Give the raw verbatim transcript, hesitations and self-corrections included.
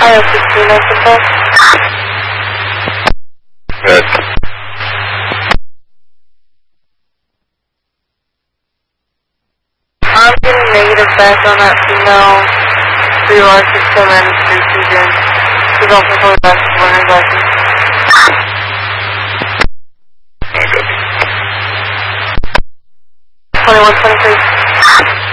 Ohio sixteen nine control. Good. I'm getting negative back on that female three large system and three season. She's also coming back to one license.